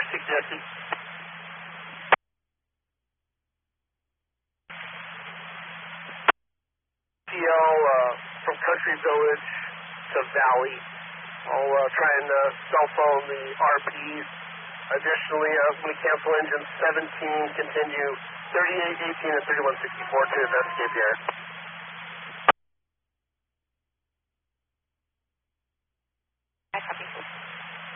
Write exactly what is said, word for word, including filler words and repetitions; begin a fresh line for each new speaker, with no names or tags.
six Jesse. T L uh, from Country Village to Valley. I'll uh, try and uh, cell phone the R Ps. Additionally, uh, we cancel engine seventeen, continue thirty-eight eighteen and thirty-one sixty-four to investigate the area.